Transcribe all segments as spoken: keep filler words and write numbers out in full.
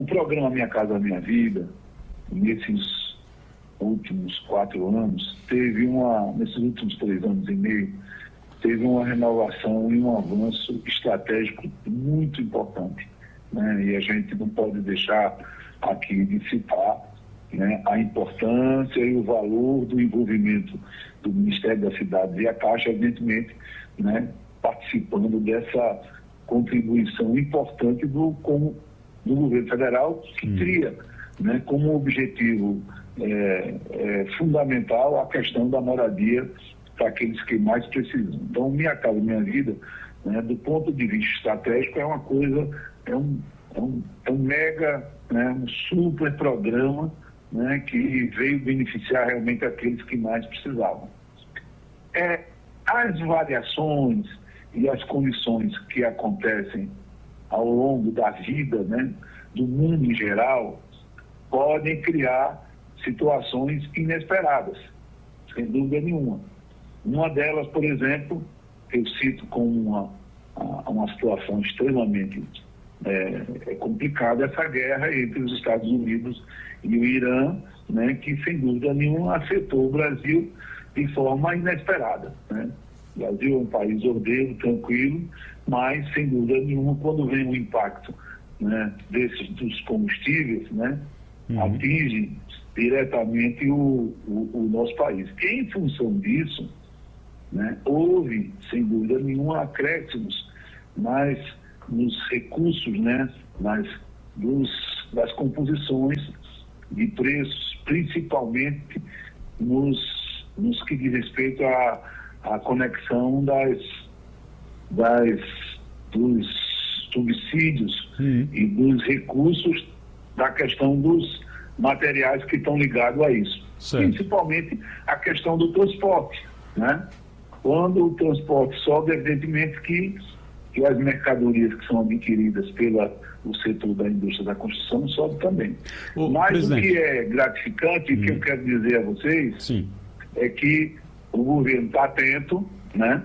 O programa Minha Casa Minha Vida, nesses últimos quatro anos, teve uma, nesses últimos três anos e meio, teve uma renovação e um avanço estratégico muito importante, né? E a gente não pode deixar aqui de citar, né, a importância e o valor do envolvimento do Ministério das Cidades e a Caixa, evidentemente, né, participando dessa contribuição importante do, como, do governo federal, que hum. cria, né, como objetivo é, é, fundamental a questão da moradia para aqueles que mais precisam. Então, Minha Casa Minha Vida, né, do ponto de vista estratégico, é uma coisa, é um, é um, é um mega, né, um super programa, né, que veio beneficiar realmente aqueles que mais precisavam. É, as variações e as condições que acontecem ao longo da vida, né, do mundo em geral, podem criar situações inesperadas, sem dúvida nenhuma. Uma delas, por exemplo, eu cito como uma, uma situação extremamente é, é complicada, essa guerra entre os Estados Unidos e o Irã, né, que sem dúvida nenhuma afetou o Brasil de forma inesperada, né? O Brasil é um país ordeiro, tranquilo, mas sem dúvida nenhuma, quando vem o impacto, né, desses dos combustíveis, né, uhum. atinge diretamente o, o, o nosso país. E em função disso, né, houve, sem dúvida nenhuma, acréscimos nas, nos recursos, né, nas, dos, das composições de preços, principalmente nos, nos que diz respeito à, à conexão das, das, dos subsídios uhum. e dos recursos da questão dos materiais que estão ligados a isso. Certo. Principalmente a questão do transporte, né? Quando o transporte sobe, evidentemente que, que as mercadorias que são adquiridas pela o setor da indústria da construção sobe também. O Mas presidente. O que é gratificante, e hum. que eu quero dizer a vocês, Sim. é que o governo está atento, né?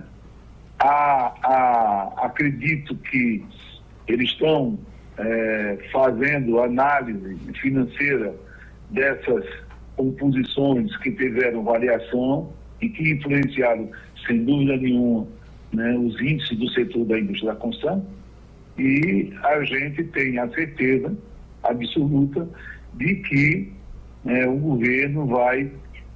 A, a, acredito que eles estão é, fazendo análise financeira dessas composições que tiveram variação e que influenciaram, sem dúvida nenhuma, né, os índices do setor da indústria da construção, e a gente tem a certeza absoluta de que né, o governo vai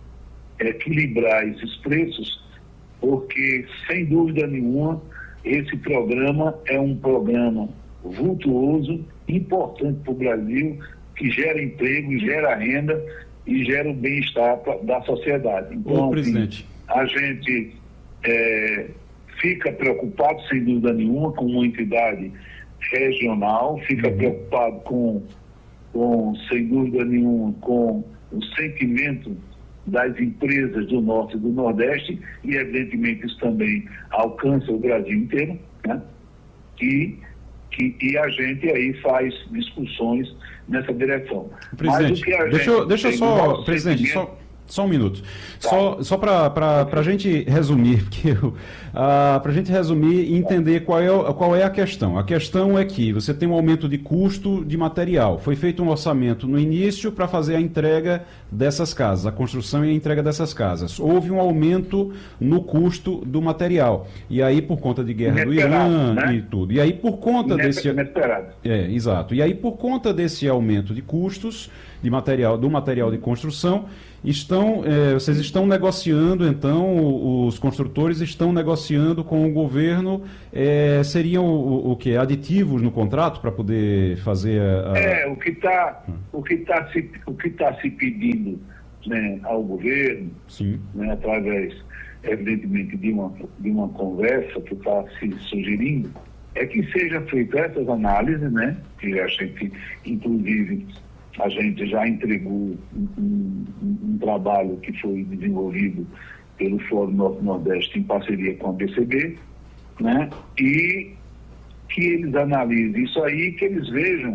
equilibrar esses preços, porque, sem dúvida nenhuma, esse programa é um programa vultuoso, importante para o Brasil, que gera emprego, gera renda e gera o bem-estar da sociedade. Então, Ô, presidente. Assim, a gente é, fica preocupado, sem dúvida nenhuma, com uma entidade regional, fica uhum. preocupado com, com, sem dúvida nenhuma, com o sentimento das empresas do Norte e do Nordeste, e evidentemente isso também alcança o Brasil inteiro, né? E, que, e a gente aí faz discussões nessa direção. Presidente, Mas o que a deixa, eu, deixa só, presidente, só... Só um minuto. Tá. Só, só para a gente resumir, uh, para a gente resumir e entender qual é, qual é a questão. A questão é que você tem um aumento de custo de material. Foi feito um orçamento no início para fazer a entrega dessas casas, a construção e a entrega dessas casas. Houve um aumento no custo do material. E aí, por conta de guerra do Irã, né? E tudo. E aí, por conta desse... Inesperado. É, exato. E aí, por conta desse aumento de custos de material, do material de construção, estão, eh, vocês estão negociando, então, os construtores estão negociando com o governo, eh, seriam o, o que? Aditivos no contrato para poder fazer a... É, o que está o que tá se, o que tá se pedindo, né, ao governo, Sim. Né, através, evidentemente, de uma, de uma conversa que está se sugerindo, é que seja feita essas análises, né, que a gente, inclusive, a gente já entregou um, um, um trabalho que foi desenvolvido pelo Fórum Norte-Nordeste em parceria com a B C B, né? E que eles analisem isso aí, que eles vejam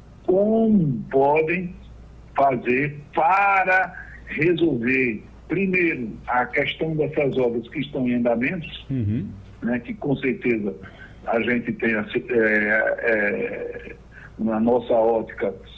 como podem fazer para resolver, primeiro, a questão dessas obras que estão em andamentos, uhum. né? Que com certeza a gente tem a, é, é, na nossa ótica,